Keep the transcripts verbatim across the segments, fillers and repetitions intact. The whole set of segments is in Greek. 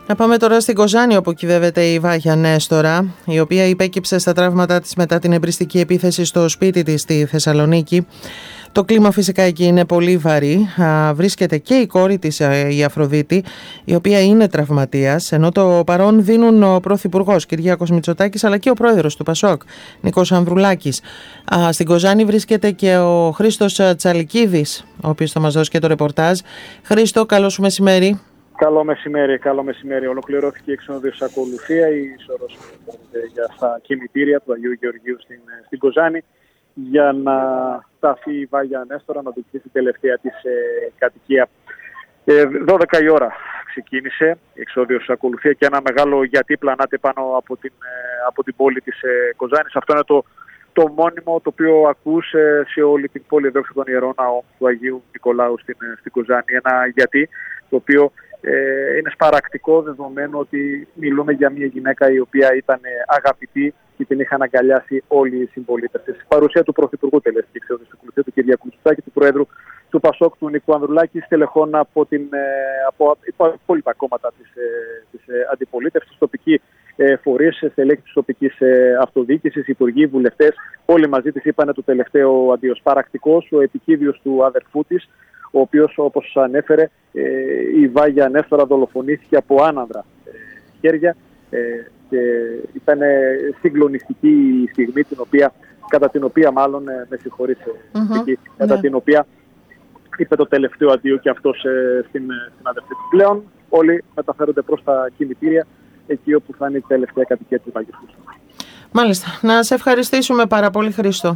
Να πάμε τώρα στην Κοζάνη, όπου κυβεύεται η Βάγια Νέστορα, η οποία υπέκυψε στα τραύματά της μετά την εμπριστική επίθεση στο σπίτι της στη Θεσσαλονίκη. Το κλίμα φυσικά εκεί είναι πολύ βαρύ. Βρίσκεται και η κόρη της, η Αφροδίτη, η οποία είναι τραυματίας, ενώ το παρόν δίνουν ο Πρωθυπουργός Κυριάκος Μητσοτάκης αλλά και ο πρόεδρος του Πασόκ, Νίκος Ανδρουλάκης. Στην Κοζάνη βρίσκεται και ο Χρήστος Τσαλικίδης, ο οποίος θα μας δώσει και το ρεπορτάζ. Χρήστο, καλό σου μεσημέρι. Καλό μεσημέρι, καλό μεσημέρι. Ολοκληρώθηκε η εξονοδίωση ακολουθία, η σωρός για στα κημητήρια του Αγίου Γεωργίου στην, στην Κοζάνη, για να σταθεί η Βάγια Νέστορα, να διοικηθεί την τελευταία της ε, κατοικία. Ε, δώδεκα η ώρα ξεκίνησε η εξοδίωση ακολουθία και ένα μεγάλο γιατί πλανάται πάνω από την, ε, από την πόλη της ε, Κοζάνης. Αυτό είναι το, το μόνιμο το οποίο ακούς ε, σε όλη την πόλη εδώ στον Ιερό Ναό του Αγίου Νικολάου στην, ε, στην Κοζάνη. Ένα γιατί το οποίο ε, είναι σπαρακτικό, δεδομένου ότι μιλούμε για μια γυναίκα η οποία ήταν ε, αγαπητή και την είχαν αγκαλιάσει όλοι οι συμπολίτες της. Παρουσία του Πρωθυπουργού τελέστηκε η εξοδίωση ακολουθία, του Κυριάκου Μητσοτάκη, του Προέδρου του Πασόκ, του Νίκου Ανδρουλάκη, στελεχών από, την, από υπόλοιπα κόμματα της, της αντιπολίτευσης, τοπικοί φορείς, στελέχη της τοπικής αυτοδιοίκησης, υπουργοί, βουλευτές. Όλοι μαζί της είπαν το τελευταίο αντίο. Παρακτικός, ο επικίδιος του αδερφού της, ο οποίος, όπως ανέφερε, η Βάγια Νέστορα δολοφονήθηκε από άνανδρα χέρια και ήταν συγκλονιστική η στιγμή την οποία, κατά την οποία μάλλον, με συγχωρείτε, mm-hmm. κατά yeah. την οποία είπε το τελευταίο αντίο και αυτός ε, στην, στην αδερφή του. Πλέον όλοι μεταφέρονται προς τα κημητήρια, εκεί όπου θα είναι η τελευταία κατοικία του Βάγιου. Μάλιστα. Να σε ευχαριστήσουμε πάρα πολύ, Χρήστο.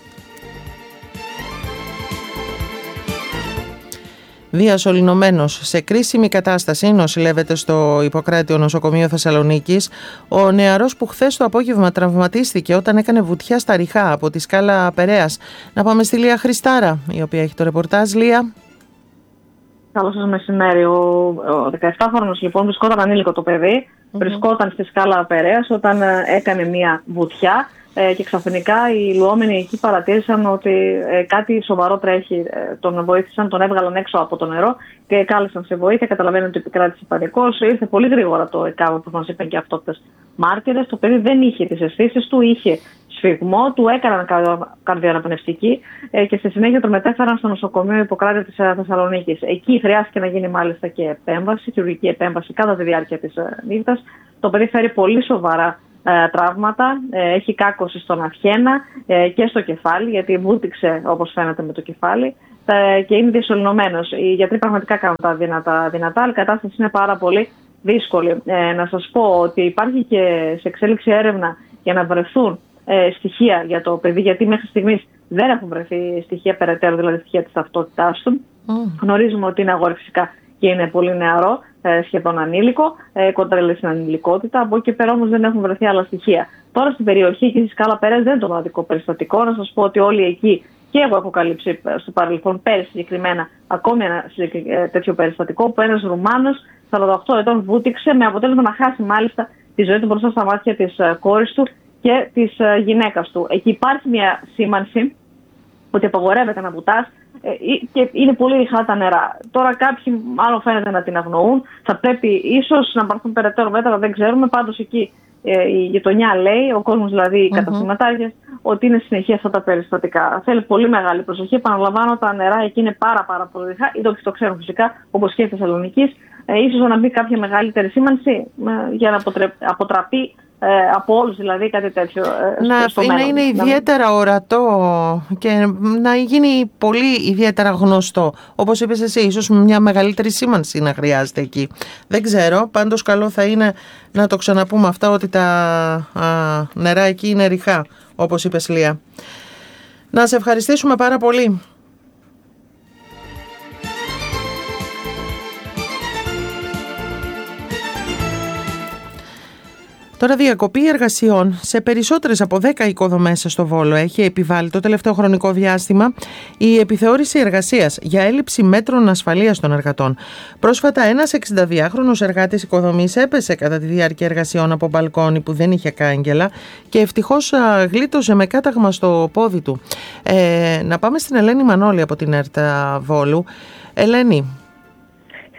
Διασωληνωμένος σε κρίσιμη κατάσταση νοσηλεύεται στο Ιπποκράτειο Νοσοκομείο Θεσσαλονίκης ο νεαρός που χθες το απόγευμα τραυματίστηκε όταν έκανε βουτιά στα Ριχά από τη σκάλα Περαίας. Να πάμε στη Λία Χριστάρα, η οποία έχει το ρεπορτάζ. Λία. Καλό σας μεσημέρι. Ο, ο δεκαεφτάχρονος λοιπόν βρισκόταν ανήλικο το παιδί, mm-hmm. βρισκόταν στη σκάλα Περαίας όταν έκανε μια βουτιά. Και ξαφνικά οι λουόμενοι εκεί παρατήρησαν ότι ε, κάτι σοβαρό τρέχει. Ε, τον βοήθησαν, τον έβγαλαν έξω από το νερό και κάλεσαν σε βοήθεια. Καταλαβαίνουν ότι επικράτησε πανικός. Ήρθε πολύ γρήγορα το ΕΚΑΒ, που μας είπαν και αυτόπτες μάρτυρες. Το παιδί δεν είχε τις αισθήσεις του, είχε σφιγμό, του έκαναν καρδιοαναπνευστική ε, και στη συνέχεια τον μετέφεραν στο νοσοκομείο Ιπποκράτειο της Θεσσαλονίκης. Εκεί χρειάστηκε να γίνει μάλιστα και επέμβαση, χειρουργική επέμβαση κατά τη διάρκεια της νύχτας. Το παιδί φέρει πολύ σοβαρά τραύματα, έχει κάκωση στον αυχένα και στο κεφάλι, γιατί βούτυξε όπως φαίνεται με το κεφάλι και είναι διασωληνωμένος. Οι γιατροί πραγματικά κάνουν τα δυνατά, δυνατά αλλά η κατάσταση είναι πάρα πολύ δύσκολη. Ε, να σας πω ότι υπάρχει και σε εξέλιξη έρευνα για να βρεθούν ε, στοιχεία για το παιδί, γιατί μέχρι στιγμής δεν έχουν βρεθεί στοιχεία περαιτέρω, δηλαδή στοιχεία της ταυτότητάς του. Mm. Γνωρίζουμε ότι είναι αγόρι φυσικά και είναι πολύ νεαρό, σχεδόν ανήλικο, κοντά στην ανηλικότητα. Από εκεί και πέρα όμως δεν έχουν βρεθεί άλλα στοιχεία. Τώρα στην περιοχή και στη σκάλα Περαίας δεν είναι το μοναδικό περιστατικό. Να σας πω ότι όλοι εκεί, και εγώ έχω καλύψει στο παρελθόν πέρυσι συγκεκριμένα ακόμη ένα τέτοιο περιστατικό, που ένας Ρουμάνος σαράντα οκτώ ετών βούτυξε με αποτέλεσμα να χάσει μάλιστα τη ζωή του μπροστά στα μάτια της κόρης του και της γυναίκας του. Εκεί υπάρχει μια σήμανση ότι απαγορεύεται να βουτάς και είναι πολύ ρηχά τα νερά. Τώρα κάποιοι μάλλον φαίνεται να την αγνοούν. Θα πρέπει ίσως να πάρθουν περαιτέρω μέτρα, δεν ξέρουμε. Πάντως εκεί η γειτονιά λέει, ο κόσμος δηλαδή, οι mm-hmm. καταστηματάρχες, ότι είναι συνεχή αυτά τα περιστατικά. Θέλει πολύ μεγάλη προσοχή. Επαναλαμβάνω, τα νερά εκεί είναι πάρα, πάρα πολύ ρηχά. Ή το, το ξέρουν φυσικά, όπως και η Θεσσαλονίκη. Ε, ίσως να μπει κάποια μεγαλύτερη σήμανση ε, για να αποτρε... αποτραπεί ε, από όλους, δηλαδή κάτι τέτοιο. Ε, να στο είναι, μέλλον. είναι ιδιαίτερα ορατό και να γίνει πολύ ιδιαίτερα γνωστό. Όπως είπες εσύ, ίσως μια μεγαλύτερη σήμανση να χρειάζεται εκεί. Δεν ξέρω, πάντως καλό θα είναι να το ξαναπούμε αυτά, ότι τα α, νερά εκεί είναι ρηχά, όπως είπες, Λία. Να σε ευχαριστήσουμε πάρα πολύ. Τώρα, διακοπή εργασιών σε περισσότερες από δέκα οικοδομές στο Βόλο έχει επιβάλει το τελευταίο χρονικό διάστημα η επιθεώρηση εργασίας για έλλειψη μέτρων ασφαλείας των εργατών. Πρόσφατα, ένας εξηνταδυάχρονος εργάτης οικοδομής έπεσε κατά τη διάρκεια εργασιών από μπαλκόνι που δεν είχε κάγκελα και ευτυχώς γλίτωσε με κάταγμα στο πόδι του. Ε, να πάμε στην Ελένη Μανώλη από την ΕΡΤ Βόλου. Ελένη.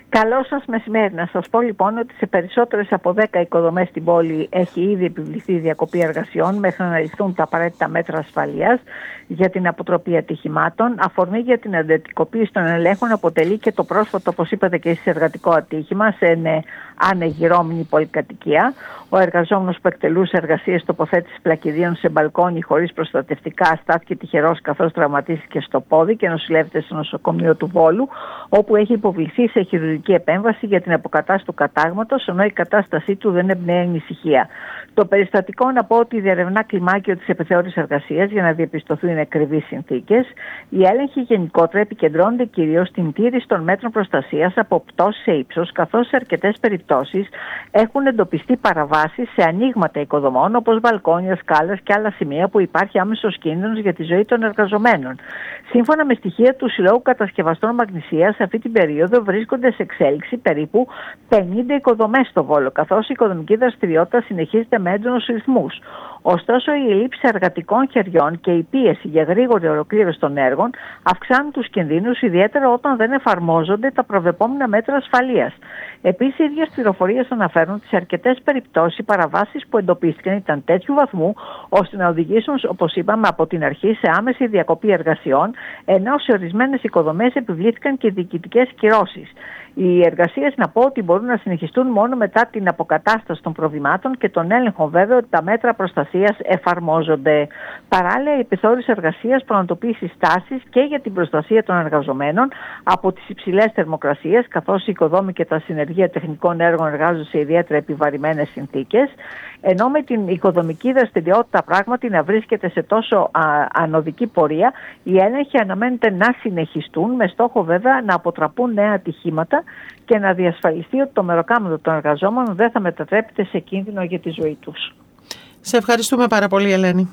Καλό σας μεσημέρι. Να σας πω λοιπόν ότι σε περισσότερες από δέκα οικοδομές στην πόλη έχει ήδη επιβληθεί διακοπή εργασιών μέχρι να ληφθούν τα απαραίτητα μέτρα ασφαλείας για την αποτροπή ατυχημάτων. Αφορμή για την εντατικοποίηση των ελέγχων αποτελεί και το πρόσφατο, όπως είπατε και εσείς, εργατικό ατύχημα σε ανεγυρώμενη πολυκατοικία. Ο εργαζόμενος που εκτελούσε εργασίες τοποθέτησης πλακιδίων σε μπαλκόνι χωρίς προστατευτικά στάθηκε τυχερός, καθώς τραυματίστηκε στο πόδι και νοσηλεύεται στο νοσοκομείο του Βόλου, όπου έχει υποβληθεί σε χειρουργική επέμβαση για την αποκατάσταση του κατάγματος, ενώ η κατάστασή του δεν εμπνέει ανησυχία. Το περιστατικό, να πω ότι διερευνά κλιμάκιο της επιθεώρησης εργασίας για να διαπιστωθούν ακριβείς συνθήκες. Οι έλεγχοι γενικότερα επικεντρώνονται κυρίως στην τήρηση των μέτρων προστασίας από πτώση σε ύψος, καθώς σε αρκετές περιπτώσεις έχουν εντοπιστεί παραβάσεις σε ανοίγματα οικοδομών, όπως μπαλκόνια, σκάλες και άλλα σημεία που υπάρχει άμεσος κίνδυνος για τη ζωή των εργαζομένων. Σύμφωνα με στοιχεία του Συλλόγου Κατασκευαστών Μαγνησίας, σε αυτή την περίοδο βρίσκονται σε εξέλιξη περίπου πενήντα οικοδομές στο Βόλο, καθώς η οικοδομική δραστηριότητα συνεχίζεται με έντονους ρυθμούς. Ωστόσο, η ελλείψη εργατικών χεριών και η πίεση για γρήγορη ολοκλήρωση των έργων αυξάνουν τους κινδύνους, ιδιαίτερα όταν δεν εφαρμόζονται τα προβλεπόμενα μέτρα ασφαλείας. Επίσης, οι ίδιες πληροφορίες αναφέρουν ότι σε αρκετές περιπτώσεις οι παραβάσεις που εντοπίστηκαν ήταν τέτοιου βαθμού ώστε να οδηγήσουν, όπως είπαμε από την αρχή, σε άμεση διακοπή εργασιών, ενώ σε ορισμένες οικοδομές επιβλήθηκαν και διοικητικές κυρώσεις. Οι εργασίες, να πω, ότι μπορούν να συνεχιστούν μόνο μετά την αποκατάσταση των προβλημάτων και τον έλεγχο, βέβαια, ότι τα μέτρα προστασίας εφαρμόζονται. Παράλληλα, η επιθεώρηση εργασίας πραγματοποιεί συστάσεις και για την προστασία των εργαζομένων από τις υψηλές θερμοκρασίες, καθώς η οικοδόμη και τα συνεργεία τεχνικών έργων εργάζονται σε ιδιαίτερα επιβαρημένες συνθήκες, ενώ με την οικοδομική δραστηριότητα πράγματι να βρίσκεται σε τόσο α, ανωδική πορεία, οι έλεγχοι αναμένεται να συνεχιστούν, με στόχο βέβαια να αποτραπούν νέα ατυχήματα και να διασφαλιστεί ότι το μεροκάματο των εργαζόμενων δεν θα μετατρέπεται σε κίνδυνο για τη ζωή τους. Σε ευχαριστούμε πάρα πολύ, Ελένη.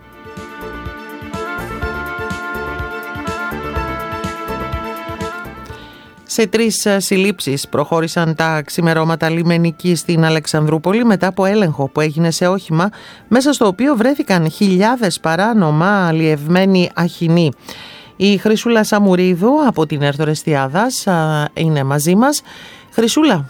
Σε τρεις συλλήψεις προχώρησαν τα ξημερώματα λιμενικοί στην Αλεξανδρούπολη μετά από έλεγχο που έγινε σε όχημα μέσα στο οποίο βρέθηκαν χιλιάδες παράνομα αλλιευμένοι αχινοί. Η Χρυσούλα Σαμουρίδου από την Ερθορεστιάδας είναι μαζί μας. Χρυσούλα.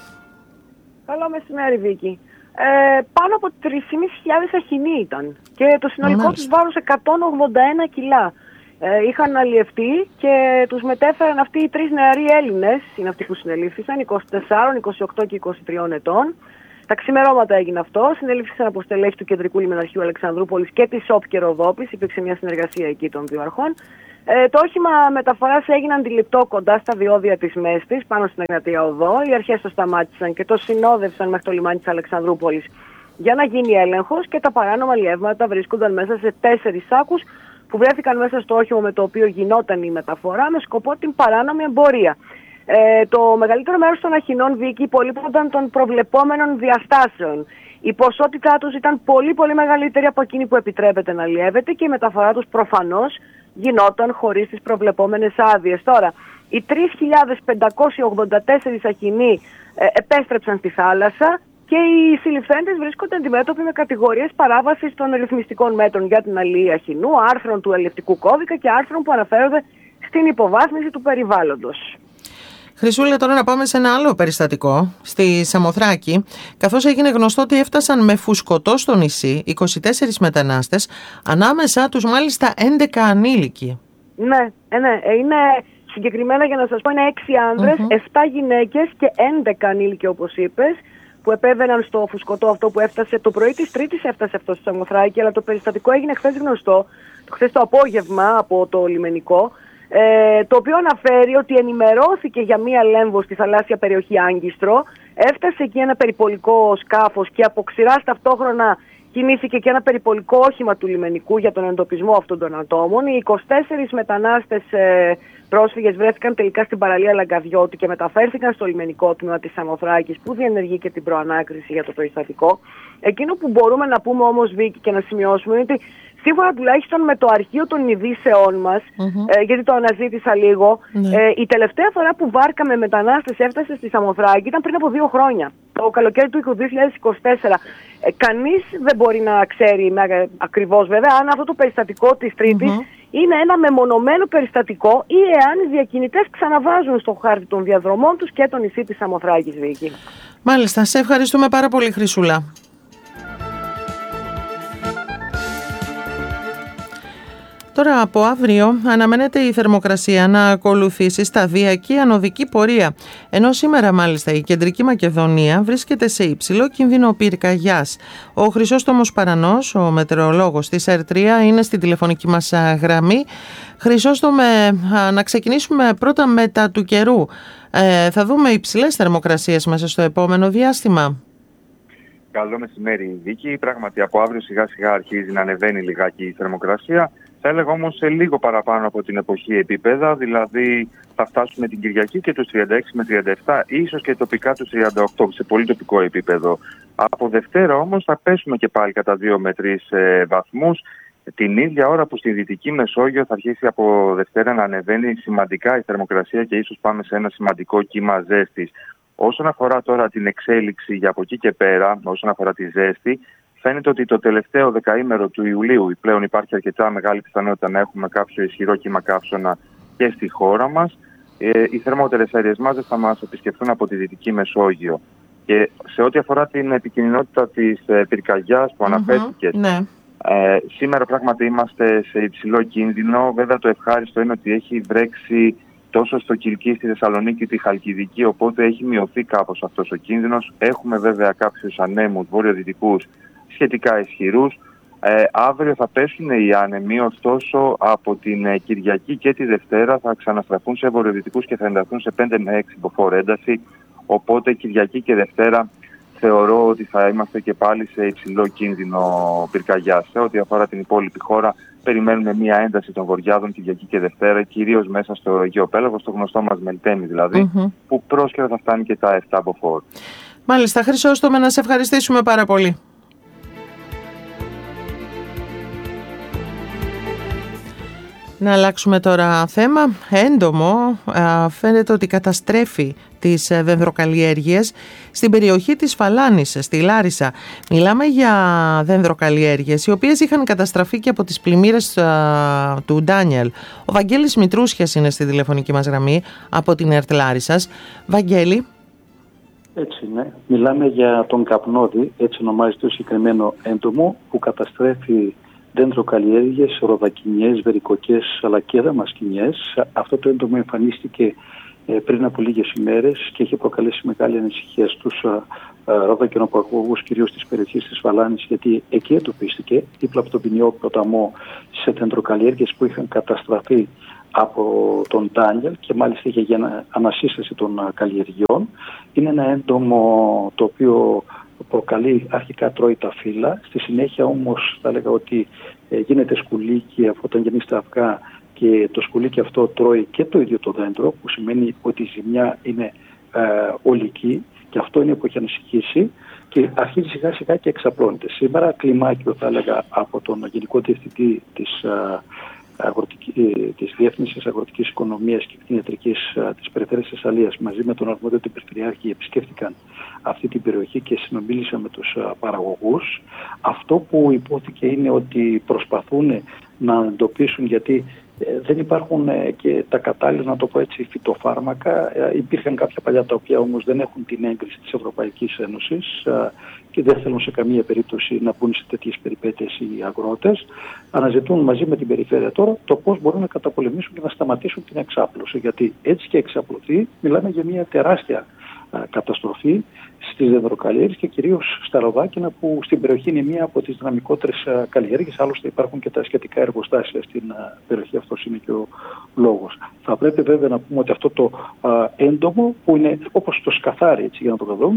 Καλό μεσημέρι, Βίκη. Ε, πάνω από τρεις χιλιάδες πεντακόσιοι αχινοί ήταν και το συνολικό τους βάρος εκατόν ογδόντα ένα κιλά. Ε, είχαν αλλιευτεί και τους μετέφεραν αυτοί οι τρεις νεαροί Έλληνες, είναι αυτοί που συνελήφθησαν, είκοσι τέσσερα, είκοσι οκτώ και είκοσι τρία ετών. Τα ξημερώματα έγινε αυτό, συνελήφθησαν από στελέχη του Κεντρικού Λιμεναρχείου Αλεξανδρούπολης και της ΟΠ και Ροδόπης, υπήρξε μια συνεργασία εκεί των δύο αρχών. Ε, το όχημα μεταφοράς έγινε αντιληπτό κοντά στα διόδια της Μέστης, πάνω στην Αγνατία Οδό. Οι αρχές το σταμάτησαν και το συνόδευσαν μέχρι το λιμάνι της Αλεξανδρούπολης για να γίνει έλεγχος και τα παράνομα αλλιεύματα βρίσκονταν μέσα σε τέσσερις σάκους που βρέθηκαν μέσα στο όχημα με το οποίο γινόταν η μεταφορά με σκοπό την παράνομη εμπορία. Ε, το μεγαλύτερο μέρος των αχινών, Βίκη, υπολείπονταν των προβλεπόμενων διαστάσεων. Η ποσότητά τους ήταν πολύ πολύ μεγαλύτερη από εκείνη που επιτρέπεται να αλλιεύεται και η μεταφορά τους προφανώς γινόταν χωρίς τις προβλεπόμενες άδειες. Τώρα, οι τρεις χιλιάδες πεντακόσιοι ογδόντα τέσσερις αχινοί ε, επέστρεψαν στη θάλασσα και οι συλληφθέντες βρίσκονται αντιμέτωποι με κατηγορίες παράβασης των ρυθμιστικών μέτρων για την αλληλεία αχινού, άρθρων του αλλιευτικού κώδικα και άρθρων που αναφέρονται στην υποβάθμιση του περιβάλλοντος. Χρυσούλα, τώρα να πάμε σε ένα άλλο περιστατικό στη Σαμοθράκη, καθώς έγινε γνωστό ότι έφτασαν με φουσκωτό στο νησί είκοσι τέσσερις μετανάστες, ανάμεσα τους μάλιστα έντεκα ανήλικοι. Ναι, ναι, είναι συγκεκριμένα, για να σας πω, είναι έξι άνδρες, mm-hmm. επτά γυναίκες και έντεκα ανήλικοι, όπως είπες, που επέβαιναν στο φουσκωτό αυτό που έφτασε το πρωί της Τρίτης, έφτασε αυτό στη Σαμοθράκη, αλλά το περιστατικό έγινε χθες γνωστό, χθες το απόγευμα από το λιμενικό, ε, το οποίο αναφέρει ότι ενημερώθηκε για μία λέμβο στη θαλάσσια περιοχή Άγκιστρο, έφτασε εκεί ένα περιπολικό σκάφος και από ξηράς ταυτόχρονα κινήθηκε και ένα περιπολικό όχημα του λιμενικού για τον εντοπισμό αυτών των ατόμων. Οι είκοσι τέσσερις μετανάστες ε, πρόσφυγες βρέθηκαν τελικά στην παραλία Λαγκαδιώτη και μεταφέρθηκαν στο λιμενικό τμήμα της Σαμοθράκης, που διενεργεί και την προανάκριση για το περιστατικό. Εκείνο που μπορούμε να πούμε όμως, Βίκη, και να σημειώσουμε είναι ότι σύμφωνα τουλάχιστον με το αρχείο των ειδήσεών μας, mm-hmm. ε, γιατί το αναζήτησα λίγο, mm-hmm. ε, η τελευταία φορά που βάρκα με μετανάστες έφτασε στη Σαμοθράκη ήταν πριν από δύο χρόνια, το καλοκαίρι του δύο χιλιάδες είκοσι τέσσερα. Ε, κανείς δεν μπορεί να ξέρει με, ακριβώς βέβαια αν αυτό το περιστατικό της Τρίτης mm-hmm. είναι ένα μεμονωμένο περιστατικό ή εάν οι διακινητές ξαναβάζουν στο χάρτη των διαδρομών τους και το νησί της Σαμοθράκης, Βίκη. Μάλιστα, σε ευχαριστούμε πάρα πολύ, Χρυσούλα. Τώρα από αύριο αναμένεται η θερμοκρασία να ακολουθήσει σταδιακή ανωδική πορεία, ενώ σήμερα μάλιστα η Κεντρική Μακεδονία βρίσκεται σε υψηλό κίνδυνο πυρκαγιάς. Ο Χρυσόστομος Παρανός, ο μετεωρολόγος της ΕΡ τρία, είναι στην τηλεφωνική μας γραμμή. Χρυσόστομε, να ξεκινήσουμε πρώτα με τα του καιρού. Ε, θα δούμε υψηλές θερμοκρασίες μέσα στο επόμενο διάστημα. Καλό μεσημέρι, Βίκη. Πράγματι από αύριο σιγά σιγά αρχίζει να ανεβαίνει λιγάκι η θερμοκρασία. Θα έλεγα όμως σε λίγο παραπάνω από την εποχή επίπεδα, δηλαδή θα φτάσουμε την Κυριακή και τους τριάντα έξι με τριάντα επτά, ίσως και τοπικά τους τριάντα οκτώ, σε πολύ τοπικό επίπεδο. Από Δευτέρα όμως θα πέσουμε και πάλι κατά δύο με τρεις ε, βαθμούς, την ίδια ώρα που στη Δυτική Μεσόγειο θα αρχίσει από Δευτέρα να ανεβαίνει σημαντικά η θερμοκρασία και ίσως πάμε σε ένα σημαντικό κύμα ζέστης. Όσον αφορά τώρα την εξέλιξη για από εκεί και πέρα, όσον αφορά τη ζέστη, φαίνεται ότι το τελευταίο δεκαήμερο του Ιουλίου πλέον υπάρχει αρκετά μεγάλη πιθανότητα να έχουμε κάποιο ισχυρό κύμα καύσωνα και στη χώρα μας. Ε, οι θερμότερες αέριες μάζες θα μας επισκεφθούν από τη Δυτική Μεσόγειο. Και σε ό,τι αφορά την επικινδυνότητα της ε, πυρκαγιάς που mm-hmm, αναφέρθηκε, ναι. ε, σήμερα πράγματι είμαστε σε υψηλό κίνδυνο. Βέβαια το ευχάριστο είναι ότι έχει βρέξει τόσο στο Κιλκί, στη Θεσσαλονίκη, τη Χαλκιδική, οπότε έχει μειωθεί κάπως αυτός ο κίνδυνος. Έχουμε βέβαια κάποιους ανέμους βορειοδυτικούς σχετικά ισχυρούς. Ε, αύριο θα πέσουν οι άνεμοι, ωστόσο από την ε, Κυριακή και τη Δευτέρα θα ξαναστραφούν σε βορειοδυτικούς και θα ενταθούν σε πέντε με έξι μποφόρ ένταση. Οπότε Κυριακή και Δευτέρα θεωρώ ότι θα είμαστε και πάλι σε υψηλό κίνδυνο πυρκαγιάς. Σε ό,τι αφορά την υπόλοιπη χώρα, περιμένουμε μια ένταση των βορειάδων Κυριακή και Δευτέρα, κυρίως μέσα στο Αιγαίο Πέλαγος, στο γνωστό μας Μελτέμι δηλαδή, mm-hmm. που πρόσκαιρα θα φτάνει και τα επτά μποφόρ. Μάλιστα, Χρυσόστομε, να σε ευχαριστήσουμε πάρα πολύ. Να αλλάξουμε τώρα θέμα. Έντομο φαίνεται ότι καταστρέφει τις δενδροκαλλιέργειες στην περιοχή της Φαλάνης, στη Λάρισα. Μιλάμε για δενδροκαλλιέργειες οι οποίες είχαν καταστραφεί και από τις πλημμύρες α, του Ντάνιελ. Ο Βαγγέλης Μητρούσιας είναι στη τηλεφωνική μας γραμμή από την ΕΡΤ Λάρισσας. Βαγγέλη. Έτσι είναι. Μιλάμε για τον καπνόδι, έτσι ονομάζεται το συγκεκριμένο έντομο, που καταστρέφει δέντροκαλλιέργειες, ροδακινιές, βερικοκές αλλά και δαμασκηνιές. Αυτό το έντομο εμφανίστηκε ε, πριν από λίγες ημέρες και έχει προκαλέσει μεγάλη ανησυχία στους ροδακινοπαραγωγούς, κυρίως της περιοχής της Φαλάνης, γιατί εκεί εντοπίστηκε δίπλα από τον ποινιό ποταμό σε δέντροκαλλιέργειες που είχαν καταστραφεί από τον Ντάνιελ και μάλιστα είχε για ανασύσταση των καλλιεργειών. Είναι ένα έντομο το οποίο προκαλεί, αρχικά τρώει τα φύλλα, στη συνέχεια όμως θα έλεγα ότι ε, γίνεται σκουλίκι αφού όταν γεννήσει τα αυγά και το σκουλίκι αυτό τρώει και το ίδιο το δέντρο, που σημαίνει ότι η ζημιά είναι ε, ολική και αυτό είναι που έχει ανησυχήσει και αρχίζει σιγά σιγά και εξαπλώνεται. Σήμερα κλιμάκιο θα έλεγα από τον Γενικό Διευθυντή της ε, Αγροτική, της Διεύθυνσης Αγροτικής Οικονομίας και Κτηνιατρικής της Περιφέρειας Θεσσαλίας μαζί με τον αρμόδιο του Περιφερειάρχη επισκέφτηκαν αυτή την περιοχή και συνομίλησαν με τους παραγωγούς. Αυτό που υπόθηκε είναι ότι προσπαθούν να εντοπίσουν, γιατί δεν υπάρχουν και τα κατάλληλα, να το πω έτσι, φυτοφάρμακα. Υπήρχαν κάποια παλιά τα οποία όμως δεν έχουν την έγκριση της Ευρωπαϊκής Ένωσης και δεν θέλουν σε καμία περίπτωση να μπουν σε τέτοιες περιπέτειες οι αγρότες. Αναζητούν μαζί με την περιφέρεια τώρα το πώς μπορούν να καταπολεμήσουν και να σταματήσουν την εξάπλωση. Γιατί έτσι και εξαπλωθεί, μιλάμε για μια τεράστια καταστροφή στις δεντροκαλλιέργειες και κυρίως στα ροδάκινα, που στην περιοχή είναι μία από τις δυναμικότερες καλλιέργειες. Άλλωστε υπάρχουν και τα σχετικά εργοστάσια στην περιοχή, αυτός είναι και ο λόγος. Θα πρέπει βέβαια να πούμε ότι αυτό το έντομο, που είναι όπως το σκαθάρι, έτσι, για να το δούμε,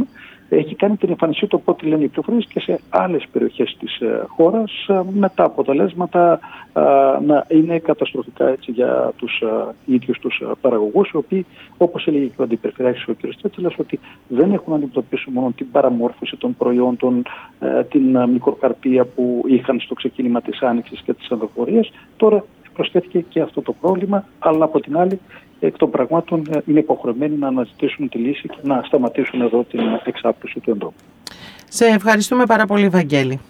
έχει κάνει την εμφανισή του, από ό,τι λένε οι πληροφορίες, και σε άλλες περιοχές της χώρας, με τα αποτελέσματα να είναι καταστροφικά, έτσι, για τους ίδιους τους παραγωγούς, οι οποίοι, όπως έλεγε και ο Αντιπεριφερειάρχης ο κ. Τσέτσελας, ότι δεν έχουν αντιμετωπίσει μόνο την παραμόρφωση των προϊόντων, την μικροκαρπία που είχαν στο ξεκίνημα της Άνοιξης και της Ανδροφορίας. Τώρα προσθέθηκε και αυτό το πρόβλημα, αλλά από την άλλη, εκ των πραγμάτων, είναι υποχρεωμένοι να αναζητήσουν τη λύση και να σταματήσουν εδώ την εξάπλωση του εντόμου. Σε ευχαριστούμε πάρα πολύ, Βαγγέλη.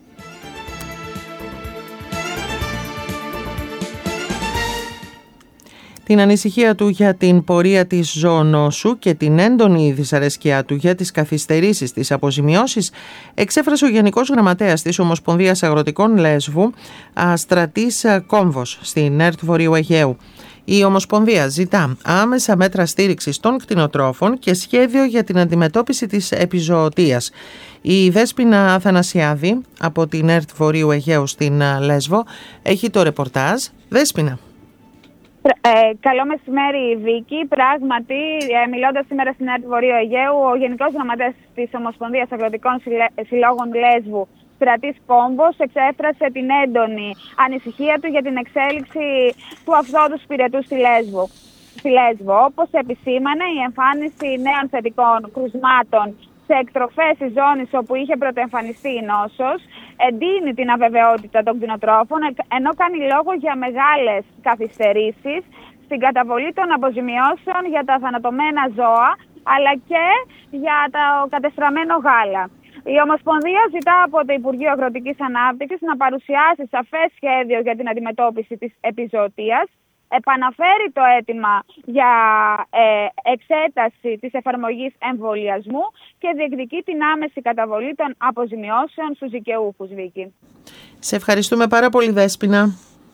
Την ανησυχία του για την πορεία της ζωονόσου και την έντονη δυσαρέσκειά του για τις καθυστερήσεις της αποζημιώσεις εξέφρασε ο Γενικός Γραμματέας της Ομοσπονδίας Αγροτικών Λέσβου, Στρατής Κόμβος, στην ΕΡΤ Βορείου Αιγαίου. Η Ομοσπονδία ζητά άμεσα μέτρα στήριξης των κτηνοτρόφων και σχέδιο για την αντιμετώπιση της επιζωοτείας. Η Δέσποινα Αθανασιάδη από την ΕΡΤ Βορείου Αιγαίου στην Λέσβο έχει το ρεπορτάζ. Δέσποινα. Ε, καλό μεσημέρι, Βίκη. Πράγματι, ε, μιλώντας σήμερα στην ΕΡΤ Βορείου Αιγαίου, ο Γενικός Γραμματέας της Ομοσπονδίας Αγροτικών Συλλόγων Λέσβου, Στρατής Κόμβος, εξέφρασε την έντονη ανησυχία του για την εξέλιξη του αυθόδους πυρετού στη Λέσβο. Στη Λέσβο, όπως επισήμανε, η εμφάνιση νέων θετικών κρουσμάτων σε εκτροφές της ζώνης όπου είχε πρωτοεμφανιστεί η νόσος εντείνει την αβεβαιότητα των κτηνοτρόφων, ενώ κάνει λόγο για μεγάλες καθυστερήσεις στην καταβολή των αποζημιώσεων για τα θανατωμένα ζώα, αλλά και για το κατεστραμμένο γάλα. Η Ομοσπονδία ζητά από το Υπουργείο Αγροτικής Ανάπτυξης να παρουσιάσει σαφές σχέδιο για την αντιμετώπιση της επιζωοτείας, επαναφέρει το αίτημα για ε, εξέταση της εφαρμογής εμβολιασμού και διεκδικεί την άμεση καταβολή των αποζημιώσεων στους δικαιούχους, Βίκη. Σε ευχαριστούμε πάρα πολύ, Δέσποινα.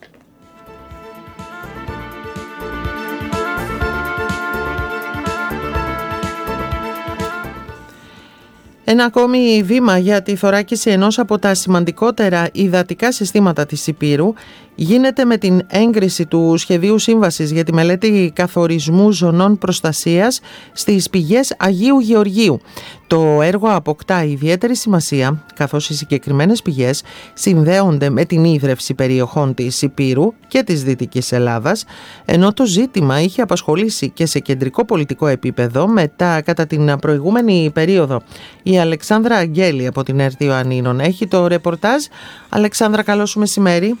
Ένα ακόμη βήμα για τη θωράκιση ενός από τα σημαντικότερα υδατικά συστήματα της Ηπείρου γίνεται με την έγκριση του σχεδίου σύμβασης για τη μελέτη καθορισμού ζωνών προστασίας στις πηγές Αγίου Γεωργίου. Το έργο αποκτά ιδιαίτερη σημασία, καθώς οι συγκεκριμένες πηγές συνδέονται με την ίδρυυση περιοχών της Ηπείρου και της Δυτικής Ελλάδας, ενώ το ζήτημα είχε απασχολήσει και σε κεντρικό πολιτικό επίπεδο μετά κατά την προηγούμενη περίοδο. Η Αλεξάνδρα Αγγέλη από την ΕΡΤ Ιωαννίνων έχει το ρεπορτάζ. Αλεξάνδρα, καλό σου μεσημέρι.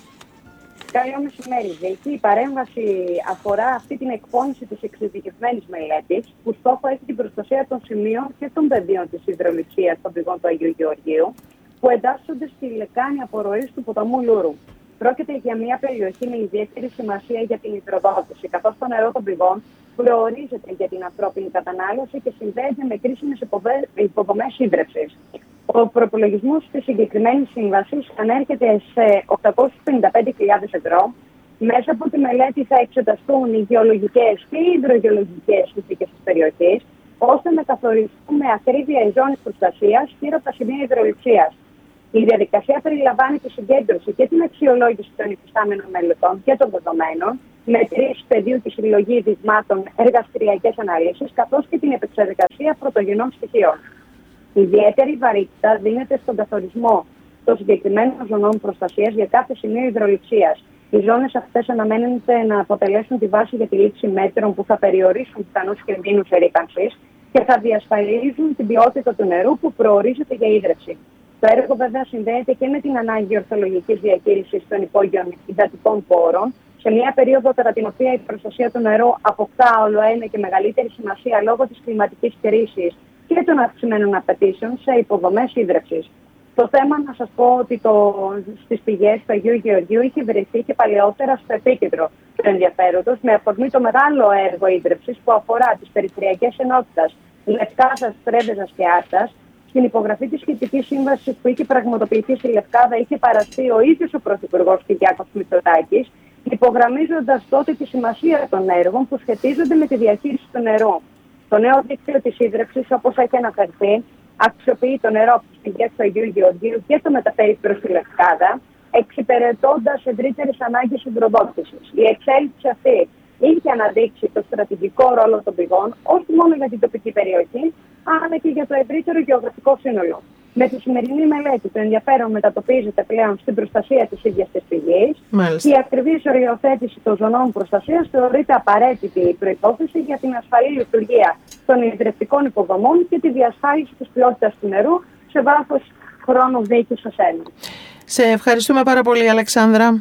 Καλό μεσημέρι, Βίκη. Η παρέμβαση αφορά αυτή την εκπόνηση της εξειδικευμένης μελέτης, που στόχο έχει την προστασία των σημείων και των πεδίων της υδροληψίας των πηγών του Αγίου Γεωργίου, που εντάσσονται στη λεκάνη απορροής του ποταμού Λούρου. Πρόκειται για μια περιοχή με ιδιαίτερη σημασία για την υδροδότηση, καθώς το νερό των πηγών προορίζεται για την ανθρώπινη κατανάλωση και συνδέεται με κρίσιμες υποδομές ίδρυυσης. Ο προπολογισμός της συγκεκριμένης σύμβασης ανέρχεται σε οκτακόσιες πενήντα πέντε χιλιάδες ευρώ. Μέσα από τη μελέτη θα εξεταστούν οι γεωλογικές και οι υδρογεωλογικές συνθήκες της περιοχής, ώστε να καθοριστούν με ακρίβεια οι ζώνες προστασίας γύρω από τα σημεία υδροληψίας. Η διαδικασία περιλαμβάνει τη συγκέντρωση και την αξιολόγηση των υφιστάμενων μελετών και των δεδομένων, μετρήσεις πεδίου και συλλογή δειγμάτων, εργαστηριακές αναλύσεις, καθώς και την επεξεργασία πρωτογενών στοιχείων. Ιδιαίτερη βαρύτητα δίνεται στον καθορισμό των συγκεκριμένων ζωνών προστασίας για κάθε σημείο υδροληψίας. Οι ζώνες αυτές αναμένεται να αποτελέσουν τη βάση για τη λήψη μέτρων που θα περιορίσουν πιθανούς κινδύνους ερρίπανσης και θα διασφαλίζουν την ποιότητα του νερού που προορίζεται για ίδρυυση. Το έργο, βέβαια, συνδέεται και με την ανάγκη ορθολογικής διαχείρισης των υπόγειων υδατικών πόρων, σε μια περίοδο κατά την οποία η προστασία του νερού αποκτά όλο ένα και μεγαλύτερη σημασία λόγω της κλιματικής κρίσης και των αυξημένων απαιτήσεων σε υποδομές ίδρυυσης. Το θέμα, να σας πω ότι το, στις πηγές του Αγίου Γεωργίου είχε βρεθεί και παλαιότερα στο επίκεντρο του ενδιαφέροντος, με αφορμή το μεγάλο έργο ίδρυυσης που αφορά τις περιφερειακές ενότητες Λευκάδας, Πρέβεζας και Άρτας. Στην υπογραφή της σχετικής σύμβασης που είχε πραγματοποιηθεί στη Λευκάδα είχε παραστεί ο ίδιος ο Πρωθυπουργός Κυριάκος Μητσοτάκης, υπογραμμίζοντας τότε τη σημασία των έργων που σχετίζονται με τη διαχείριση του νερού. Το νέο δίκτυο της ίδρυυσης, όπως έχει αναφερθεί, αξιοποιεί το νερό από τις πηγές του Αγίου Γεωργίου και το μεταφέρει προς τη Λευκάδα, εξυπηρετώντας ευρύτερες ανάγκες υδροδότησης. Η εξέλιξη αυτή είχε αναδείξει το στρατηγικό ρόλο των πηγών, όχι μόνο για την τοπική περιοχή, αλλά αλλά και για το ευρύτερο γεωγραφικό σύνολο. Με τη σημερινή μελέτη, το ενδιαφέρον μετατοπίζεται πλέον στην προστασία της ίδιας της πηγής. Η ακριβής οριοθέτηση των ζωνών προστασίας θεωρείται απαραίτητη προϋπόθεση για την ασφαλή λειτουργία των ιδρυτικών υποδομών και τη διασφάλιση της ποιότητας του νερού σε βάθος χρόνου δίκης στο Έλληνα. Σε ευχαριστούμε πάρα πολύ, Αλεξάνδρα.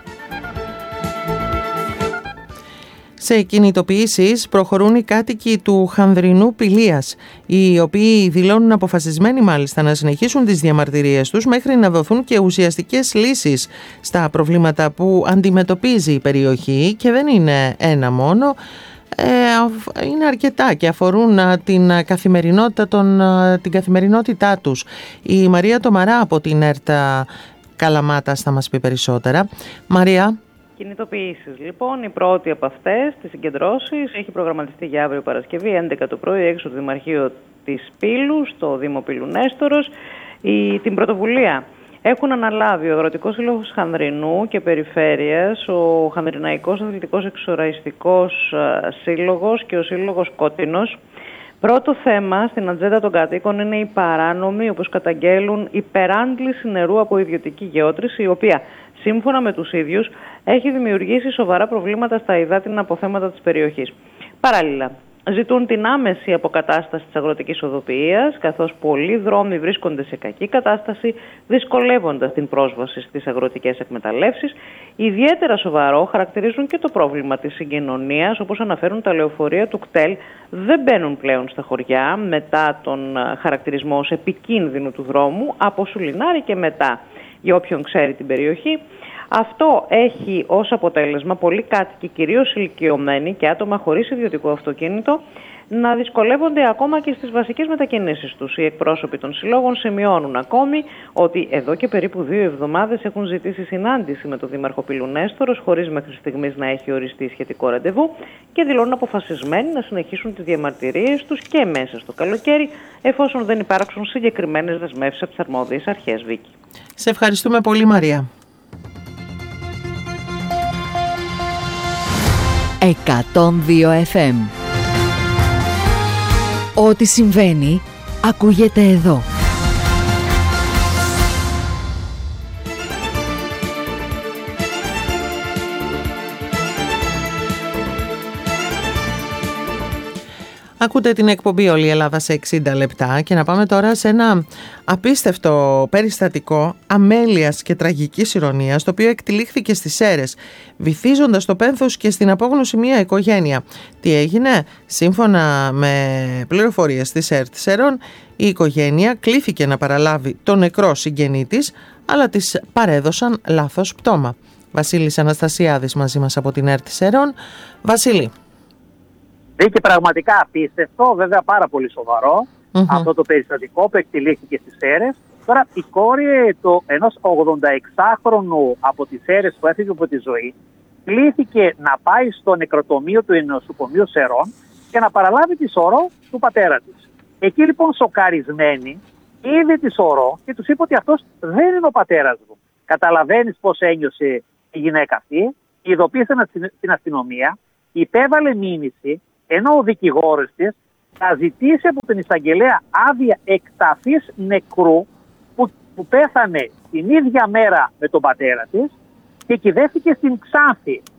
Σε κινητοποιήσεις προχωρούν οι κάτοικοι του Χανδρινού Πηλίας, οι οποίοι δηλώνουν αποφασισμένοι μάλιστα να συνεχίσουν τις διαμαρτυρίες τους μέχρι να δοθούν και ουσιαστικές λύσεις στα προβλήματα που αντιμετωπίζει η περιοχή, και δεν είναι ένα μόνο, είναι αρκετά και αφορούν την καθημερινότητα, των, την καθημερινότητά τους. Η Μαρία Τομαρά από την ΕΡΤΑ Καλαμάτας θα μας πει περισσότερα. Μαρία. Κινητοποιήσεις. Λοιπόν, η πρώτη από αυτές, τις συγκεντρώσεις, έχει προγραμματιστεί για αύριο Παρασκευή, έντεκα το πρωί, έξω από το Δημαρχείο της Πύλου, στο Δήμο Πύλου Νέστορος. Η, την πρωτοβουλία έχουν αναλάβει ο Αγροτικός Σύλλογος Χανδρινού και Περιφέρειας, ο Χανδριναϊκός Αθλητικός Εξοραϊστικός Σύλλογος και ο Σύλλογος Κότινος. Πρώτο θέμα στην ατζέντα των κατοίκων είναι η παράνομη, όπως καταγγέλουν, υπεράντληση νερού από ιδιωτική γεώτρηση, η οποία, σύμφωνα με τους ίδιους, έχει δημιουργήσει σοβαρά προβλήματα στα υδάτινα αποθέματα της περιοχής. Παράλληλα, ζητούν την άμεση αποκατάσταση της αγροτικής οδοποιίας, καθώς πολλοί δρόμοι βρίσκονται σε κακή κατάσταση, δυσκολεύοντας την πρόσβαση στις αγροτικές εκμεταλλεύσεις. Ιδιαίτερα σοβαρό χαρακτηρίζουν και το πρόβλημα της συγκοινωνίας, όπως αναφέρουν τα λεωφορεία του ΚΤΕΛ, δεν μπαίνουν πλέον στα χωριά μετά τον χαρακτηρισμό ως επικίνδυνου του δρόμου, από Σουλινάρη και μετά, για όποιον ξέρει την περιοχή. Αυτό έχει ως αποτέλεσμα πολλοί κάτοικοι, κυρίως ηλικιωμένοι και άτομα χωρίς ιδιωτικό αυτοκίνητο, να δυσκολεύονται ακόμα και στις βασικές μετακινήσεις τους. Οι εκπρόσωποι των συλλόγων σημειώνουν ακόμη ότι εδώ και περίπου δύο εβδομάδες έχουν ζητήσει συνάντηση με τον Δήμαρχο Πύλου Νέστορος, χωρίς μέχρι στιγμής να έχει οριστεί σχετικό ραντεβού, και δηλώνουν αποφασισμένοι να συνεχίσουν τις διαμαρτυρίες τους και μέσα στο καλοκαίρι, εφόσον δεν υπάρξουν συγκεκριμένες δεσμεύσεις από τις αρμόδιες αρχές. Βίκη. Σε ευχαριστούμε πολύ, Μαρία. εκατόν δύο εφ εμ. Ό,τι συμβαίνει ακούγεται εδώ. Ακούτε την εκπομπή «Όλη η Ελλάδα σε εξήντα λεπτά» και να πάμε τώρα σε ένα απίστευτο περιστατικό αμέλειας και τραγικής ηρωνίας, το οποίο εκτυλίχθηκε στις Σέρρες, βυθίζοντας το πένθος και στην απόγνωση μια οικογένεια. Τι έγινε? Σύμφωνα με πληροφορίες της ΕΡΤ Σερών, η οικογένεια κλήθηκε να παραλάβει τον νεκρό συγγενή της, αλλά της παρέδωσαν λάθος πτώμα. Βασίλης Αναστασιάδης μαζί μας από την ΕΡΤ Σερών. Βασίλη. Και πραγματικά απίστευτο, βέβαια πάρα πολύ σοβαρό, mm-hmm. αυτό το περιστατικό που εκτελήθηκε στις Σέρρες. Τώρα η κόρη το ενός ογδονταεξάχρονου από τις Σέρρες που έφυγε από τη ζωή κλήθηκε να πάει στο νεκροτομείο του νοσοκομείου Σερών και να παραλάβει τη σωρό του πατέρα της. Εκεί λοιπόν σοκαρισμένη είδε τη σωρό και τους είπε ότι αυτός δεν είναι ο πατέρας μου. Καταλαβαίνεις πώς ένιωσε η γυναίκα αυτή, ειδοποίησε την αστυνομία, υπέβαλε μήνυση, ενώ ο δικηγόρος της θα ζητήσει από την εισαγγελέα άδεια εκταφής νεκρού που, που πέθανε την ίδια μέρα με τον πατέρα της και κυδεύτηκε στην Ξάνθη.